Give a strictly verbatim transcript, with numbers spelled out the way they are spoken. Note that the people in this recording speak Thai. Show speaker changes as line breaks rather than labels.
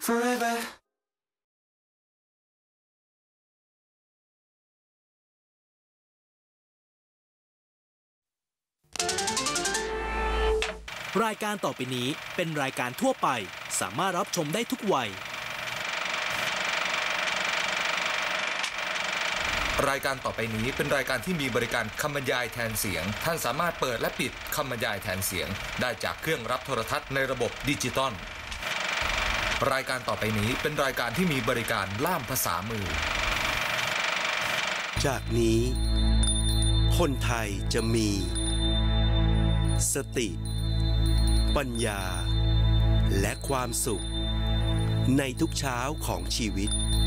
forever
รายการต่อไปนี้เป็นรายการทั่วไปสามารถรับชมได้ทุกวัย
รายการต่อไปนี้เป็นรายการที่มีบริการคำบรรยายแทนเสียงท่านสามารถเปิดและปิดคำบรรยายแทนเสียงได้จากเครื่องรับโทรทัศน์ในระบบดิจิตอลรายการต่อไปนี้เป็นรายการที่มีบริการล่ามภาษามือ
จากนี้คนไทยจะมีสติปัญญาและความสุขในทุกเช้าของชีวิต